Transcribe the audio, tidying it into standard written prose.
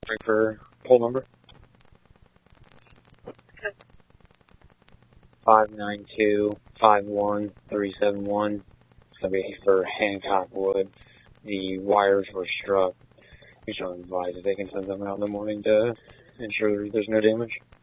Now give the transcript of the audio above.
for poll number. 59251371. It's going to be for Hancock Wood. The wires were struck. We shall advise that they can send them out in the morning to ensure there's no damage.